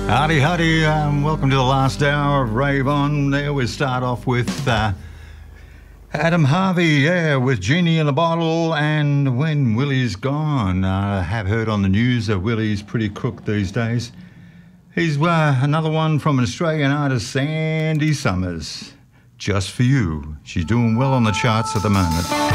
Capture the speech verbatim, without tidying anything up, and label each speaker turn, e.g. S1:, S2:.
S1: Howdy, howdy, um, welcome to the last hour of Rave On. There we start off with uh, Adam Harvey, yeah, with Genie in a Bottle and When Willie's Gone. I uh, have heard on the news that Willie's pretty crook these days. He's uh, another one from an Australian artist, Sandy Summers. Just for You. She's doing well on the charts at the moment.